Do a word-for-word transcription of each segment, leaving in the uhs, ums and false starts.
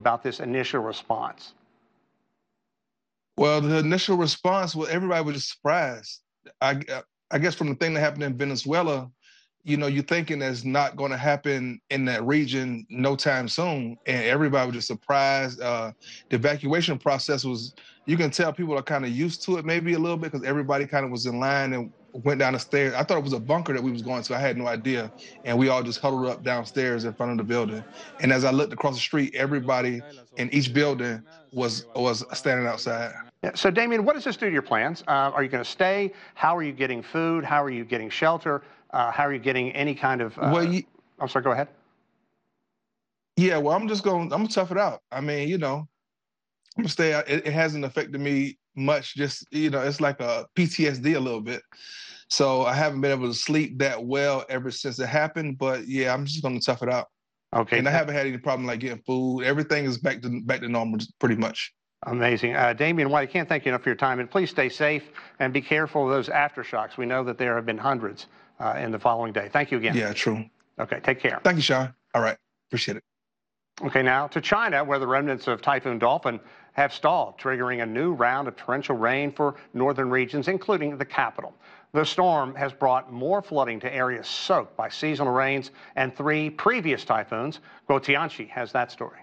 about this initial response? Well, the initial response, well, everybody was just surprised. I, I guess from the thing that happened in Venezuela, you know, you're thinking that's not going to happen in that region no time soon. And everybody was just surprised. Uh, the evacuation process was, you can tell people are kind of used to it maybe a little bit because everybody kind of was in line and went down the stairs. I thought it was a bunker that we was going to. I had no idea. And we all just huddled up downstairs in front of the building. And as I looked across the street, everybody in each building was was standing outside. Yeah, so, Damien, what does this do to your plans? Uh, are you going to stay? How are you getting food? How are you getting shelter? Uh, how are you getting any kind of... Uh, well, you, I'm sorry, go ahead. Yeah, well, I'm just going, I'm going to tough it out. I mean, you know, I'm going to stay out. It, it hasn't affected me much. Just, you know, it's like a P T S D a little bit. So I haven't been able to sleep that well ever since it happened. But, yeah, I'm just going to tough it out. Okay. And I haven't had any problem like getting food. Everything is back to back to normal pretty much. Amazing. Uh, Damien White, I can't thank you enough for your time. And please stay safe and be careful of those aftershocks. We know that there have been hundreds uh, in the following day. Thank you again. Yeah, true. Okay, take care. Thank you, Sean. All right. Appreciate it. Okay, now to China, where the remnants of Typhoon Dolphin have stalled, triggering a new round of torrential rain for northern regions, including the capital. The storm has brought more flooding to areas soaked by seasonal rains and three previous typhoons. Guo Tianqi has that story.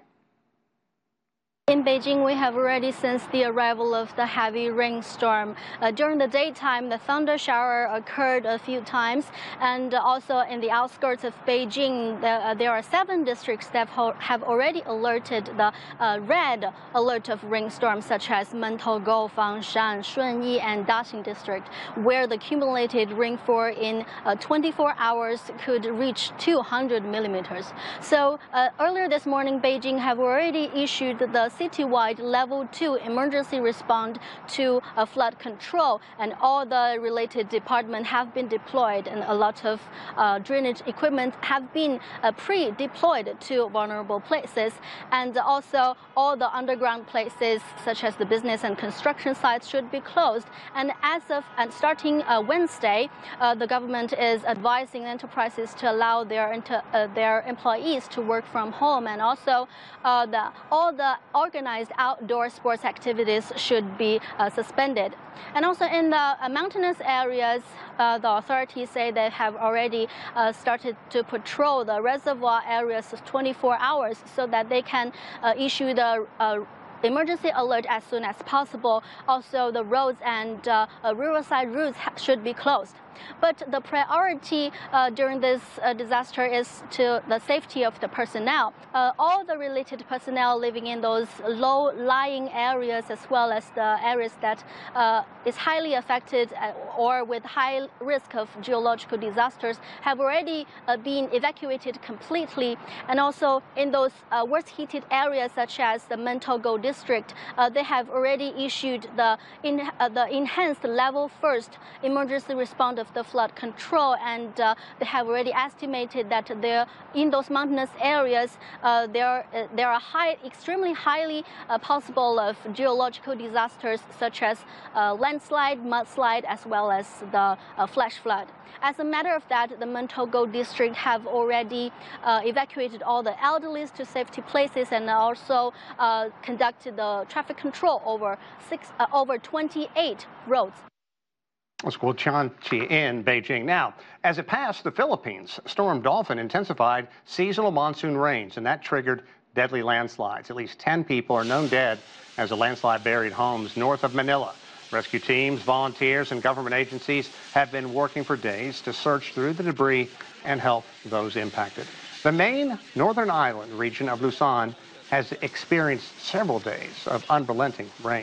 In Beijing, we have already sensed the arrival of the heavy rainstorm. Uh, during the daytime, the thunder shower occurred a few times, and also in the outskirts of Beijing, the, uh, there are seven districts that have already alerted the uh, red alert of rainstorms, such as Mentougou, Fangshan, Shunyi, and Daxing district, where the cumulated rainfall in uh, twenty-four hours could reach two hundred millimeters. So uh, earlier this morning, Beijing have already issued the citywide level two emergency response to uh, flood control, and all the related departments have been deployed, and a lot of uh, drainage equipment have been uh, pre-deployed to vulnerable places, and also all the underground places such as the business and construction sites should be closed. And as of and starting uh, Wednesday, uh, the government is advising enterprises to allow their inter, uh, their employees to work from home, and also uh, the all the organized outdoor sports activities should be uh, suspended. And also in the uh, mountainous areas, uh, the authorities say they have already uh, started to patrol the reservoir areas twenty-four hours so that they can uh, issue the uh, emergency alert as soon as possible. Also, the roads and uh, uh, riverside routes should be closed. But the priority uh, during this uh, disaster is to the safety of the personnel. Uh, all the related personnel living in those low-lying areas, as well as the areas that uh, is highly affected or with high risk of geological disasters, have already uh, been evacuated completely. And also in those uh, worst-hit areas, such as the Mentougou district, uh, they have already issued the, in, uh, the enhanced level first emergency response of the flood control, and uh, they have already estimated that there, in those mountainous areas, uh, there uh, there are high, extremely highly uh, possible of geological disasters such as uh, landslide, mudslide, as well as the uh, flash flood. As a matter of that, the Mentougou district have already uh, evacuated all the elderly to safety places, and also uh, conducted the traffic control over six uh, over twenty-eight roads. That's Guo Tianqi in Beijing. Now, as it passed the Philippines, Storm Dolphin intensified seasonal monsoon rains, and that triggered deadly landslides. At least ten people are known dead as a landslide buried homes north of Manila. Rescue teams, volunteers, and government agencies have been working for days to search through the debris and help those impacted. The main northern island region of Luzon has experienced several days of unrelenting rain.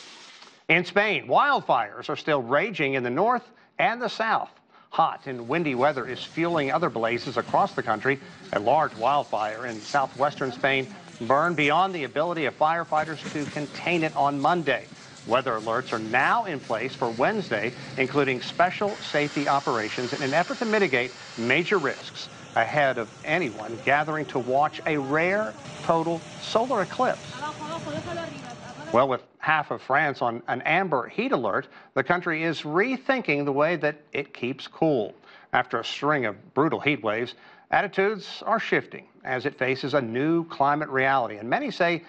In Spain, wildfires are still raging in the north and the south. Hot and windy weather is fueling other blazes across the country. A large wildfire in southwestern Spain burned beyond the ability of firefighters to contain it on Monday. Weather alerts are now in place for Wednesday, including special safety operations in an effort to mitigate major risks ahead of anyone gathering to watch a rare total solar eclipse. Well, with half of France on an amber heat alert, the country is rethinking the way that it keeps cool. After a string of brutal heat waves, Attitudes are shifting as it faces a new climate reality, and many say